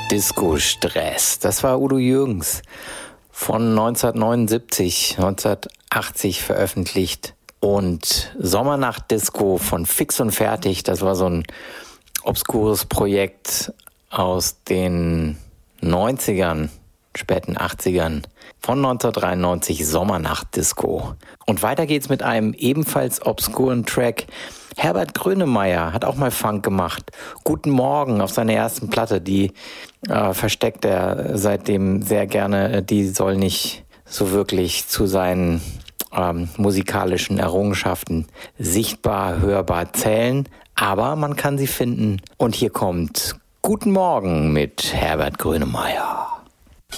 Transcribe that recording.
Disco-Stress. Das war Udo Jürgens von 1980 veröffentlicht. Und Sommernacht-Disco von Fix und Fertig, das war so ein obskures Projekt aus den 90ern, späten 80ern, von 1993, Sommernacht-Disco. Und weiter geht's mit einem ebenfalls obskuren Track. Herbert Grönemeyer hat auch mal Funk gemacht. Guten Morgen auf seiner ersten Platte, die versteckt er seitdem sehr gerne. Die soll nicht so wirklich zu seinen musikalischen Errungenschaften sichtbar, hörbar zählen. Aber man kann sie finden. Und hier kommt Guten Morgen mit Herbert Grönemeyer.